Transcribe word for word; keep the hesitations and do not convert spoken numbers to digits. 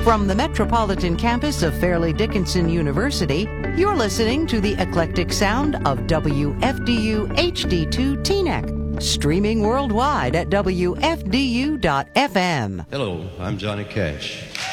From the metropolitan campus of Fairleigh Dickinson University, you're listening to the eclectic sound of W F D U H D two Teaneck, streaming worldwide at W F D U dot F M. Hello, I'm Johnny Cash.